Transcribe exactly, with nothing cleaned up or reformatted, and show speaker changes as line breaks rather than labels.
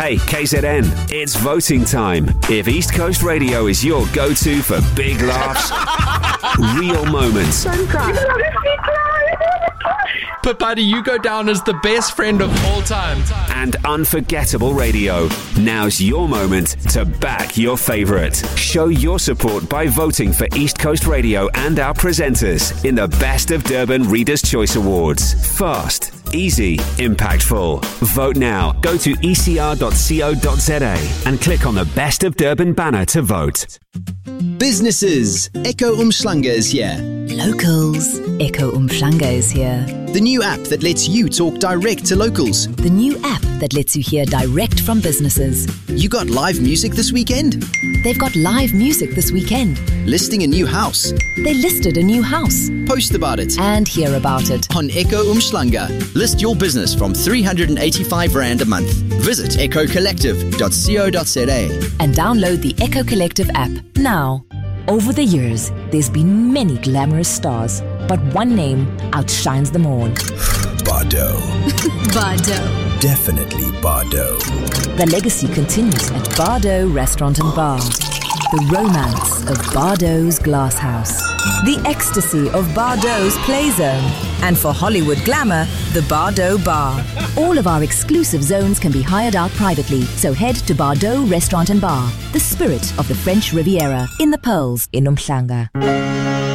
Hey, K Z N, it's voting time. If East Coast Radio is your go-to for big laughs, real moments,
but buddy, you go down as the best friend of all time,
and unforgettable radio, now's your moment to back your favourite. Show your support by voting for East Coast Radio and our presenters in the Best of Durban Readers' Choice Awards. Fast, easy, impactful. Vote now. Go to e c r dot co dot z a and click on the Best of Durban banner to vote.
Businesses, Echo Umhlanga is here.
Locals, Echo Umhlanga is here.
The new app that lets you talk direct to locals.
The new app that lets you hear direct from businesses.
You got live music this weekend?
They've got live music this weekend.
Listing a new house?
They listed a new house.
Post about it.
And hear about it.
On Echo Umhlanga. List your business from three hundred eighty-five rand a month. Visit echo collective dot co dot z a.
And download the Echo Collective app now. Over the years, there's been many glamorous stars, but one name outshines them all.
Bardot.
Bardot.
Definitely Bardot.
The legacy continues at Bardot Restaurant and Bar. The romance of Bardot's Glass House. The ecstasy of Bardot's Play Zone. And for Hollywood glamour, the Bardot Bar. All of our exclusive zones can be hired out privately, so head to Bardot Restaurant and Bar, the spirit of the French Riviera, in the Pearls in Umhlanga.